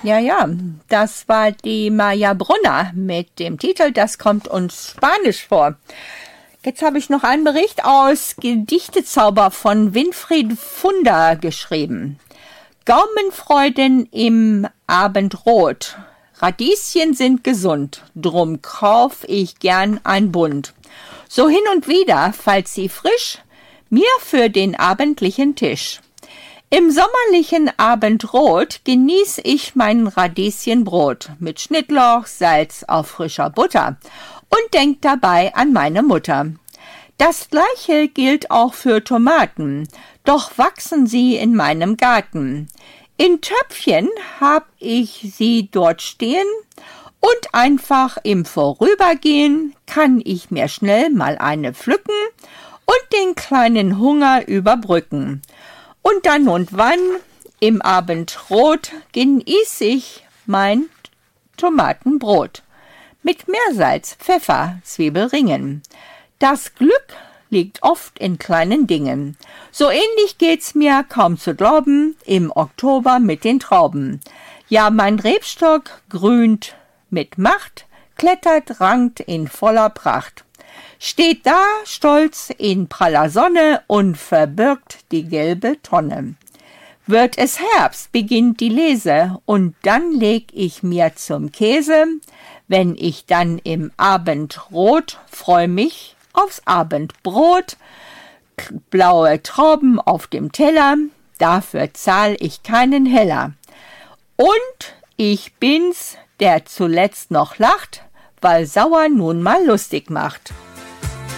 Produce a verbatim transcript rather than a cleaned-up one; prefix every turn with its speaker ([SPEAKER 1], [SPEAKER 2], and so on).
[SPEAKER 1] Ja, ja, das war die Maya Brunner mit dem Titel Das kommt uns Spanisch vor. Jetzt habe ich noch einen Bericht aus Gedichtezauber von Winfried Funder geschrieben. Gaumenfreuden im Abendrot. Radieschen sind gesund, drum kauf ich gern ein Bund. So hin und wieder, falls sie frisch, mir für den abendlichen Tisch. Im sommerlichen Abendrot genieß ich mein Radieschenbrot mit Schnittlauch, Salz auf frischer Butter und denk dabei an meine Mutter. Das Gleiche gilt auch für Tomaten, doch wachsen sie in meinem Garten. In Töpfchen hab ich sie dort stehen und einfach im Vorübergehen kann ich mir schnell mal eine pflücken und den kleinen Hunger überbrücken. Und dann und wann im Abendrot genieß ich mein Tomatenbrot mit Meersalz, Pfeffer, Zwiebelringen. Das Glück liegt oft in kleinen Dingen. So ähnlich geht's mir, kaum zu glauben, im Oktober mit den Trauben. Ja, mein Rebstock grünt mit Macht, klettert, rankt in voller Pracht. Steht da, stolz in praller Sonne und verbirgt die gelbe Tonne. Wird es Herbst, beginnt die Lese, und dann leg ich mir zum Käse, wenn ich dann im Abendrot freu mich aufs Abendbrot, blaue Trauben auf dem Teller, dafür zahl ich keinen Heller. Und ich bin's, der zuletzt noch lacht, weil sauer nun mal lustig macht.